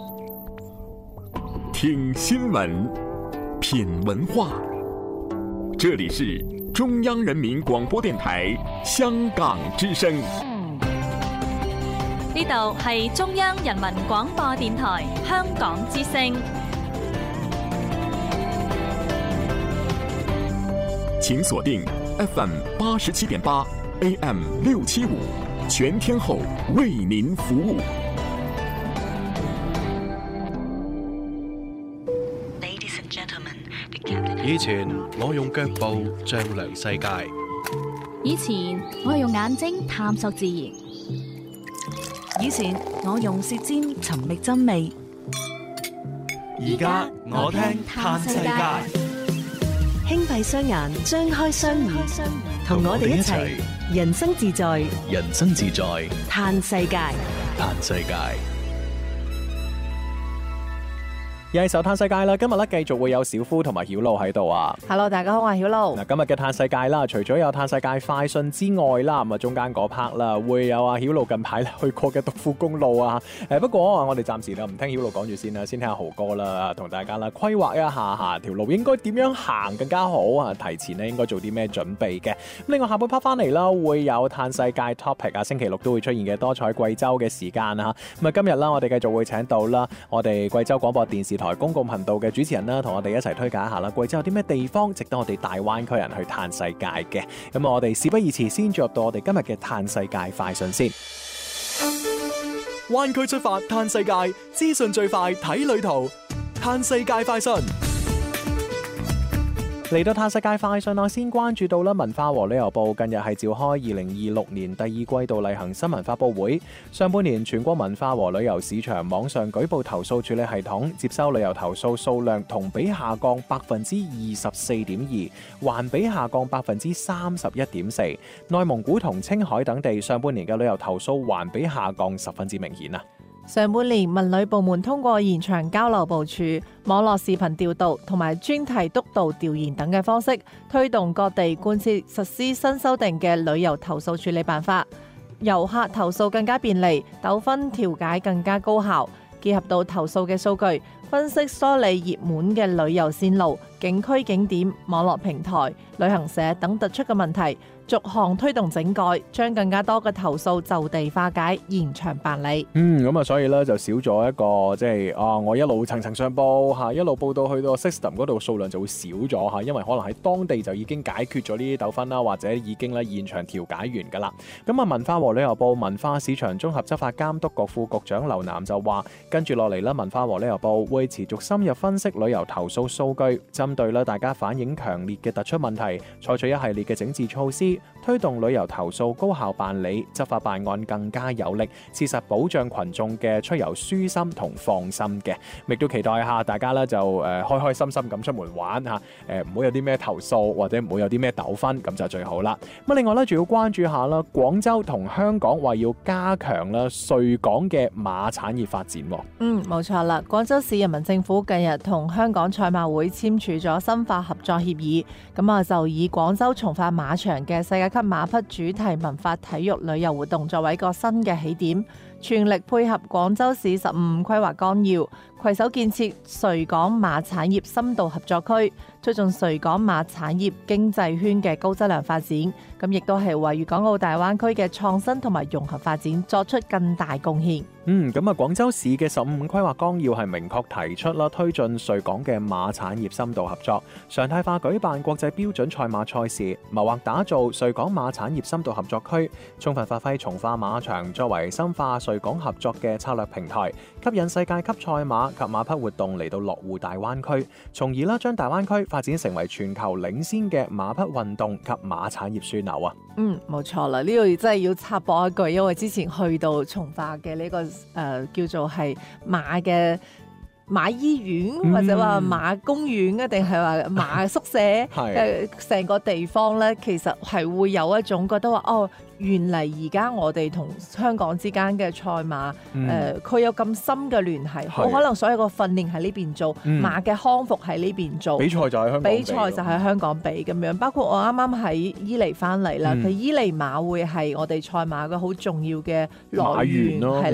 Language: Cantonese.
听新闻，品文化。这里是中央人民广播電台香港之聲。 呢度係中央人民廣播電台香港之聲。 請鎖定 FM 87.8 AM 675，全天候為您服務。 以前我用腳步丈量世界， 以前我係用眼睛探索自然， 以前我用舌尖尋覓真味， 而家我聽嘆世界。 輕閉雙眼，張開雙耳，同我哋一齊人生自在， 人生自在， 嘆世界， 嘆世界。 又係手嘆世界啦！今日咧繼續會有小夫同埋曉露喺度啊。 Hello， 大家好，我係曉露。 嗱，今日嘅嘆世界啦，除咗有嘆世界快訊之外啦，咁啊中間嗰 part 啦，會有曉露近排去過嘅獨富公路啊。不過我哋暫時唔聽曉露講住先啦，先聽下豪哥啦，同大家啦規劃一下條路應該點樣行更加好啊！提前咧應該做啲咩準備嘅？咁另外下半 part 翻嚟啦，會有嘆世界 topic 啊，星期六都會出現嘅多彩貴州嘅時間啊。咁啊今日啦，我哋繼續會請到啦，我哋貴州廣播電視台公共頻道嘅主持人啦，同我哋一齊推介一下啦，貴州有啲咩地方值得我哋大灣區人去嘆世界嘅？咁我哋事不宜遲，先進入到我哋今日嘅嘆世界快訊先。灣區出發嘆世界，資訊最快睇旅途，嘆世界快訊。嚟到嘆世界快訊啦，先關注到啦，文化和旅遊部近日係召開2026年第二季度例行新聞發佈會。上半年全國文化和旅遊市場網上舉報投訴處理系統接收旅遊投訴數量同比下降24.2%，環比下降31.4%。內蒙古同青海等地上半年嘅旅遊投訴環比下降十分之明顯啊！ 上半年文旅部門通過現場交流部署、網絡視頻調度同埋專題督導調研等嘅方式，推動各地貫徹實施新修訂嘅旅遊投訴處理辦法，遊客投訴更加便利，糾紛調解更加高效。結合到投訴嘅數據，分析梳理熱門嘅旅遊線路、景區景點、網絡平台、旅行社等突出嘅問題，逐項推動整改，將更加多嘅投訴就地化解，現場辦理。 咁啊，所以咧就少咗一個即係我一路層層上報嚇，一路報到去到 system 嗰度數量就會少咗嚇，因為可能喺當地就已經解決咗呢啲糾紛啦，或者已經咧現場調解完㗎啦。咁啊，文化和旅遊部文化市場綜合執法監督局副局長劉南就話，跟住落嚟咧，文化和旅遊部會持續深入分析旅遊投訴數據，針對咧大家反映強烈嘅突出問題，採取一系列嘅整治措施，推動旅遊投訴高效辦理，執法辦案更加有力，切實保障群眾嘅出遊舒心同放心嘅。亦都期待下大家咧就開開心心咁出門玩嚇，唔好有啲咩投訴或者唔好有啲咩糾紛，咁就最好啦。咁另外咧，仲要關注下啦，廣州同香港話要加強啦穗港嘅馬產業發展。 冇錯啦，廣州市人民政府近日同香港賽馬會簽署咗深化合作協議，咁啊就以廣州從化馬場嘅世界級馬匹主題文化體育旅遊活動作為一個新嘅起點，全力配合廣州市15規劃綱要，攜手建設穗港馬產業深度合作區，推進穗港馬產業經濟圈嘅高質量發展，咁亦都係為粵港澳大灣區嘅創新同埋融合發展作出更大貢獻。 咁啊，廣州市嘅15規劃綱要係明確提出啦，推進穗港嘅馬產業深度合作，常態化舉辦國際標準賽馬賽事，謀劃打造穗港馬產業深度合作區，充分發揮從化馬場作為深化穗港合作嘅策略平台，吸引世界級賽馬及馬匹活動嚟到落戶大灣區，從而啦將大灣區發展成為全球領先嘅馬匹運動及馬產業樞紐啊！ 冇錯啦，呢度真係要插播一句，因為之前去到從化嘅呢個叫做係馬嘅馬醫院或者話馬公園啊，定係話馬宿舍，成個地方咧，其實係會有一種覺得話原嚟而家我哋同香港之間嘅賽馬，佢有咁深嘅聯繫，好可能所有個訓練喺呢邊做，馬嘅康復喺呢邊做， 比賽就喺香港，比賽就喺香港比咁樣。包括我啱啱喺伊犁翻嚟啦，佢伊犁馬會係我哋賽馬嘅好重要嘅來源咯，係